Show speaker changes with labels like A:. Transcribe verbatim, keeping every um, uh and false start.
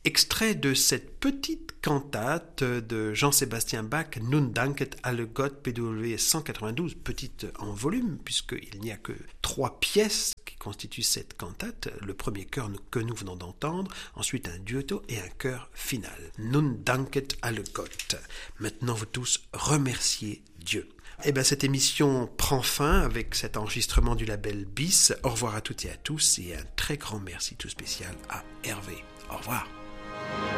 A: extrait de cette petite cantate de Jean-Sébastien Bach, Nun danket alle Gott, P W cent quatre-vingt-douze, petite en volume, puisqu'il n'y a que trois pièces qui constituent cette cantate. Le premier chœur que nous venons d'entendre, ensuite un duetto et un chœur final. Nun danket alle Gott. Maintenant, vous tous remerciez Dieu. Eh bien, cette émission prend fin avec cet enregistrement du label B I S. Au revoir à toutes et à tous et un très grand merci tout spécial à Hervé. Au revoir.